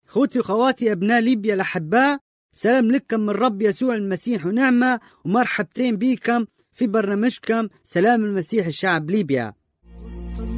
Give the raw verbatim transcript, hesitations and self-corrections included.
خوتي وخواتي أبناء ليبيا الأحباء، سلام لكم من رب يسوع المسيح ونعمة، ومرحبتين بكم في برنامجكم سلام المسيح الشعب ليبيا.